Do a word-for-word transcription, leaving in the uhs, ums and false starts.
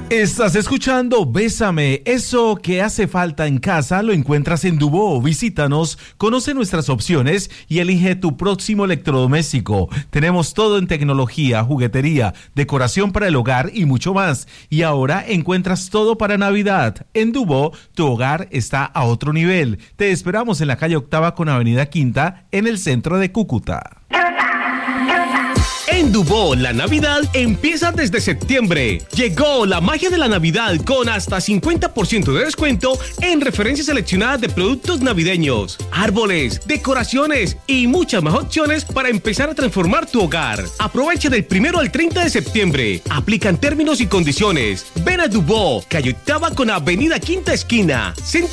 Estás escuchando Bésame, eso que hace falta en casa lo encuentras en Dubó. Visítanos, conoce nuestras opciones y elige tu próximo electrodoméstico. Tenemos todo en tecnología, juguetería, decoración para el hogar y mucho más. Y ahora encuentras todo para Navidad. En Dubó, tu hogar está a otro nivel. Te esperamos en la calle Octava con Avenida Quinta, en el centro de Cúcuta. En Dubó, la Navidad empieza desde septiembre. Llegó la magia de la Navidad con hasta cincuenta por ciento de descuento en referencias seleccionadas de productos navideños, árboles, decoraciones y muchas más opciones para empezar a transformar tu hogar. Aprovecha del primero al treinta de septiembre. Aplican términos y condiciones. Ven a Dubó, calle Octava con Avenida Quinta Esquina.